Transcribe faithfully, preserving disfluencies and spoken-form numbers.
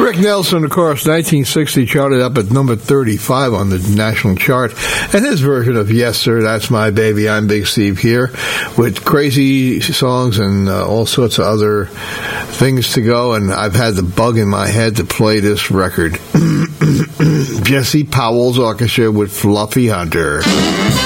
Rick Nelson, of course, nineteen sixty, charted up at number thirty-five on the national chart. And his version of Yes, Sir, That's My Baby, I'm Big Steve Here, with crazy songs and uh, all sorts of other things to go. And I've had the bug in my head to play this record. Jesse Powell's Orchestra with Fluffy Hunter.